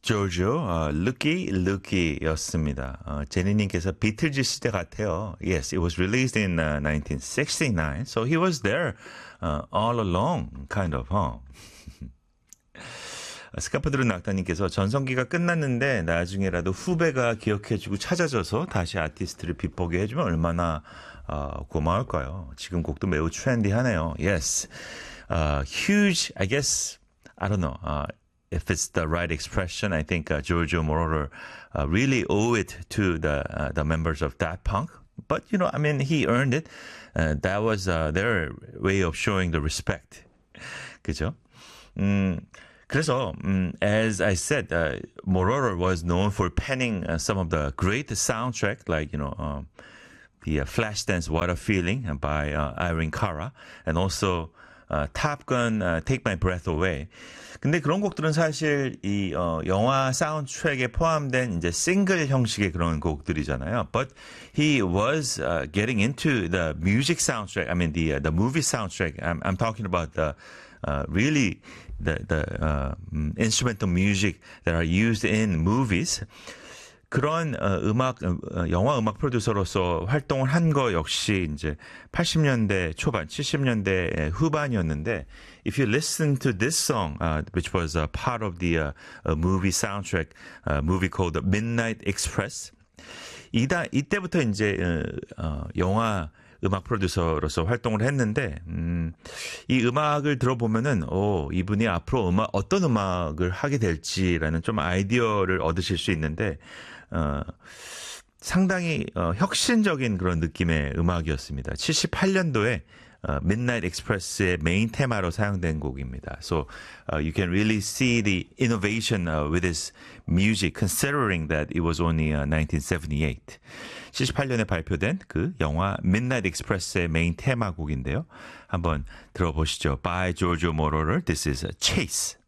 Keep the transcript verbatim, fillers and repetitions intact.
조조, 어, Looky Looky였습니다. 어, 제니님께서 비틀즈 시대 같아요. Yes, it was released in uh, nineteen sixty-nine, so he was there uh, all along, kind of, huh? 스카프드루 낙타님께서 전성기가 끝났는데 나중에라도 후배가 기억해주고 찾아줘서 다시 아티스트를 빛보게 해주면 얼마나 어, 고마울까요? 지금 곡도 매우 트렌디하네요. Yes, uh, huge, I guess, I don't know. Uh, If it's the right expression, I think uh, Giorgio Moroder uh, really owe it to the uh, the members of Daft Punk. But you know, I mean, he earned it. Uh, that was uh, their way of showing the respect. 그죠? 음, 그래서 um, as I said, uh, Moroder was known for penning uh, some of the great soundtrack, like you know. Um, the uh, Flashdance What a Feeling by uh, Irene Cara, and also uh, Top Gun uh, Take My Breath Away. 근데 그런 곡들은 사실 이 어, 영화 사운드트랙에 포함된 이제 싱글 형식의 그런 곡들이잖아요. But he was uh, getting into the music soundtrack. I mean the uh, the movie soundtrack. I'm I'm talking about the uh, really the the uh, instrumental music that are used in movies. 그런 어, 음악 어, 영화 음악 프로듀서로서 활동을 한 거 역시 이제 팔십 년대 초반, 칠십 년대 후반이었는데 if you listen to this song uh, which was a part of the uh, a movie soundtrack, a movie called Midnight Express. 이다 이때부터 이제 어, 어, 영화 음악 프로듀서로서 활동을 했는데 음, 이 음악을 들어보면은 오, 이분이 앞으로 음악 어떤 음악을 하게 될지라는 좀 아이디어를 얻으실 수 있는데 어, 상당히 어, 혁신적인 그런 느낌의 음악이었습니다. 칠십팔 년도에 uh, Midnight Express의 메인 테마로 사용된 곡입니다. So uh, you can really see the innovation uh, with his music, considering that it was only uh, nineteen seventy-eight. 칠십팔 년에 발표된 그 영화 Midnight Express의 메인 테마곡인데요. 한번 들어보시죠. By Giorgio Moroder. This is Chase.